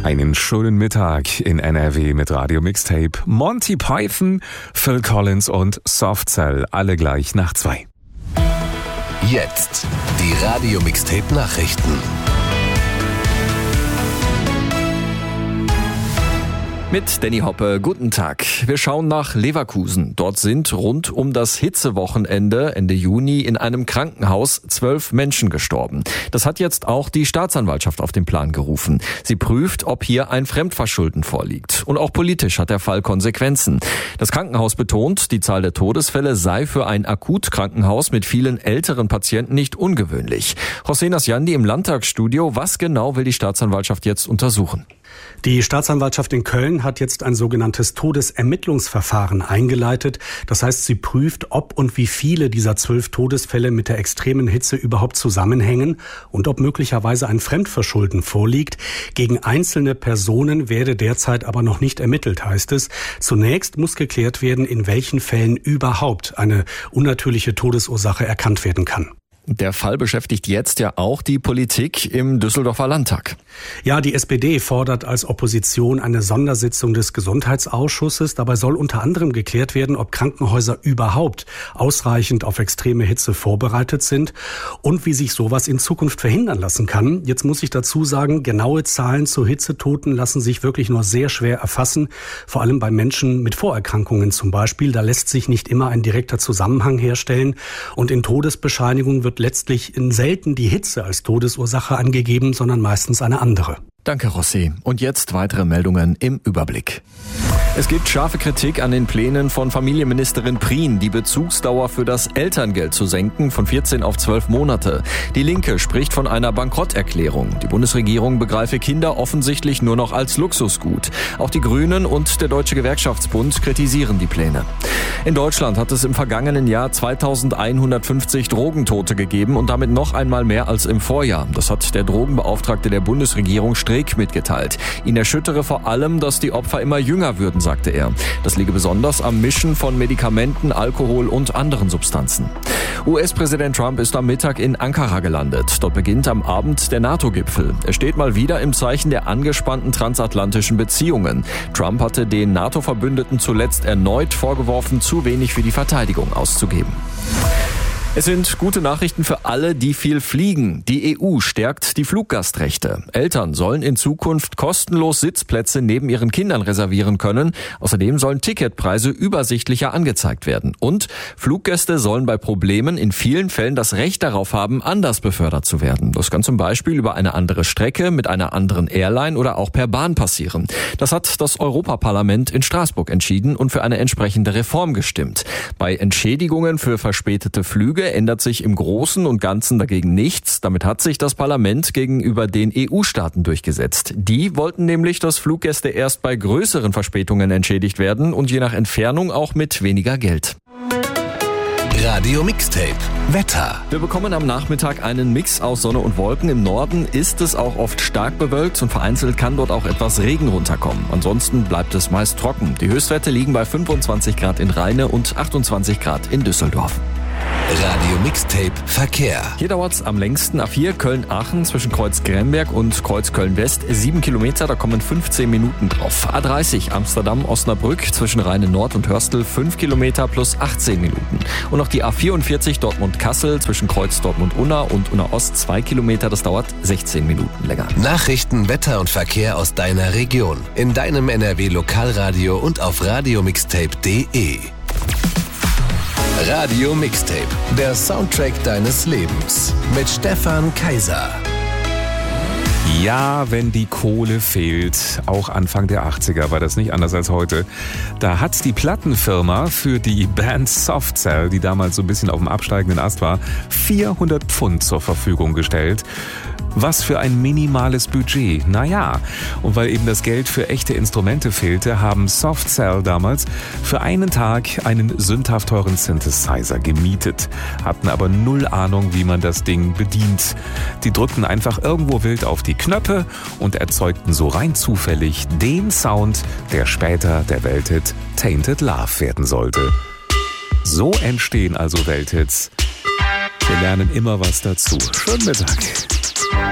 Einen schönen Mittag in NRW mit Radio Mixtape. Monty Python, Phil Collins und Soft Cell, alle gleich nach 2. Jetzt die Radio Mixtape Nachrichten. Mit Danny Hoppe, guten Tag. Wir schauen nach Leverkusen. Dort sind rund um das Hitzewochenende Ende Juni in einem Krankenhaus 12 Menschen gestorben. Das hat jetzt auch die Staatsanwaltschaft auf den Plan gerufen. Sie prüft, ob hier ein Fremdverschulden vorliegt. Und auch politisch hat der Fall Konsequenzen. Das Krankenhaus betont, die Zahl der Todesfälle sei für ein Akutkrankenhaus mit vielen älteren Patienten nicht ungewöhnlich. José Nasjandi im Landtagsstudio. Was genau will die Staatsanwaltschaft jetzt untersuchen? Die Staatsanwaltschaft in Köln hat jetzt ein sogenanntes Todesermittlungsverfahren eingeleitet. Das heißt, sie prüft, ob und wie viele dieser 12 Todesfälle mit der extremen Hitze überhaupt zusammenhängen und ob möglicherweise ein Fremdverschulden vorliegt. Gegen einzelne Personen werde derzeit aber noch nicht ermittelt, heißt es. Zunächst muss geklärt werden, in welchen Fällen überhaupt eine unnatürliche Todesursache erkannt werden kann. Der Fall beschäftigt jetzt ja auch die Politik im Düsseldorfer Landtag. Ja, die SPD fordert als Opposition eine Sondersitzung des Gesundheitsausschusses. Dabei soll unter anderem geklärt werden, ob Krankenhäuser überhaupt ausreichend auf extreme Hitze vorbereitet sind und wie sich sowas in Zukunft verhindern lassen kann. Jetzt muss ich dazu sagen, genaue Zahlen zu Hitzetoten lassen sich wirklich nur sehr schwer erfassen. Vor allem bei Menschen mit Vorerkrankungen zum Beispiel. Da lässt sich nicht immer ein direkter Zusammenhang herstellen. Und in Todesbescheinigungen wird letztlich selten die Hitze als Todesursache angegeben, sondern meistens eine andere. Danke, Rossi. Und jetzt weitere Meldungen im Überblick. Es gibt scharfe Kritik an den Plänen von Familienministerin Prien, die Bezugsdauer für das Elterngeld zu senken von 14 auf 12 Monate. Die Linke spricht von einer Bankrotterklärung. Die Bundesregierung begreife Kinder offensichtlich nur noch als Luxusgut. Auch die Grünen und der Deutsche Gewerkschaftsbund kritisieren die Pläne. In Deutschland hat es im vergangenen Jahr 2150 Drogentote gegeben und damit noch einmal mehr als im Vorjahr. Das hat der Drogenbeauftragte der Bundesregierung Streeck mitgeteilt. Ihn erschüttere vor allem, dass die Opfer immer jünger würden, sagte er. Das liege besonders am Mischen von Medikamenten, Alkohol und anderen Substanzen. US-Präsident Trump ist am Mittag in Ankara gelandet. Dort beginnt am Abend der NATO-Gipfel. Er steht mal wieder im Zeichen der angespannten transatlantischen Beziehungen. Trump hatte den NATO-Verbündeten zuletzt erneut vorgeworfen, zu wenig für die Verteidigung auszugeben. Es sind gute Nachrichten für alle, die viel fliegen. Die EU stärkt die Fluggastrechte. Eltern sollen in Zukunft kostenlos Sitzplätze neben ihren Kindern reservieren können. Außerdem sollen Ticketpreise übersichtlicher angezeigt werden. Und Fluggäste sollen bei Problemen in vielen Fällen das Recht darauf haben, anders befördert zu werden. Das kann zum Beispiel über eine andere Strecke mit einer anderen Airline oder auch per Bahn passieren. Das hat das Europaparlament in Straßburg entschieden und für eine entsprechende Reform gestimmt. Bei Entschädigungen für verspätete Flüge ändert sich im Großen und Ganzen dagegen nichts. Damit hat sich das Parlament gegenüber den EU-Staaten durchgesetzt. Die wollten nämlich, dass Fluggäste erst bei größeren Verspätungen entschädigt werden und je nach Entfernung auch mit weniger Geld. Radio Mixtape Wetter. Wir bekommen am Nachmittag einen Mix aus Sonne und Wolken. Im Norden ist es auch oft stark bewölkt und vereinzelt kann dort auch etwas Regen runterkommen. Ansonsten bleibt es meist trocken. Die Höchstwerte liegen bei 25 Grad in Rheine und 28 Grad in Düsseldorf. Radio Mixtape Verkehr. Hier dauert es am längsten. A4 Köln-Aachen zwischen Kreuz-Gremberg und Kreuz-Köln-West 7 Kilometer, da kommen 15 Minuten drauf. A30 Amsterdam-Osnabrück zwischen Rheine-Nord und Hörstel 5 Kilometer plus 18 Minuten. Und noch die A44 Dortmund-Kassel zwischen Kreuz Dortmund-Unna und Unna-Ost 2 Kilometer, das dauert 16 Minuten länger. Nachrichten, Wetter und Verkehr aus deiner Region. In deinem NRW-Lokalradio und auf radiomixtape.de. Radio Mixtape, der Soundtrack deines Lebens mit Stefan Kaiser. Ja, wenn die Kohle fehlt, auch Anfang der 80er war das nicht anders als heute, da hat die Plattenfirma für die Band Soft Cell, die damals so ein bisschen auf dem absteigenden Ast war, 400 Pfund zur Verfügung gestellt. Was für ein minimales Budget. Naja, und weil eben das Geld für echte Instrumente fehlte, haben Soft Cell damals für einen Tag einen sündhaft teuren Synthesizer gemietet, hatten aber null Ahnung, wie man das Ding bedient. Die drückten einfach irgendwo wild auf die Knöpfe und erzeugten so rein zufällig den Sound, der später der Welthit Tainted Love werden sollte. So entstehen also Welthits. Wir lernen immer was dazu. Schönen Mittag.